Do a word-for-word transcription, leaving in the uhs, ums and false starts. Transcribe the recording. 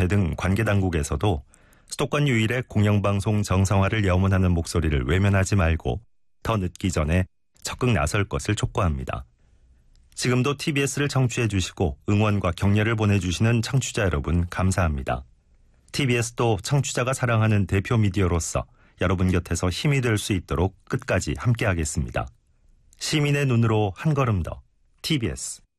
공정해 등 관계 당국에서도 수도권 유일의 공영방송 정상화를 염원하는 목소리를 외면하지 말고 더 늦기 전에 적극 나설 것을 촉구합니다. 지금도 티비에스를 청취해 주시고 응원과 격려를 보내주시는 청취자 여러분 감사합니다. 티비에스도 청취자가 사랑하는 대표 미디어로서 여러분 곁에서 힘이 될 수 있도록 끝까지 함께하겠습니다. 시민의 눈으로 한 걸음 더 티비에스.